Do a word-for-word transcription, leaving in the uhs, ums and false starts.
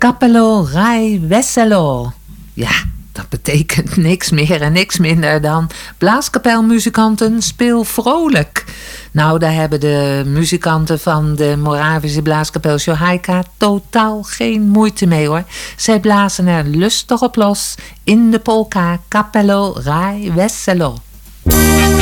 Cappello Rai Veselo. Ja, dat betekent niks meer en niks minder dan blaaskapelmuzikanten speel vrolijk. Nou, daar hebben de muzikanten van de Moravische blaaskapel Johaika totaal geen moeite mee hoor. Zij blazen er lustig op los in de polka Cappello Rai Veselo.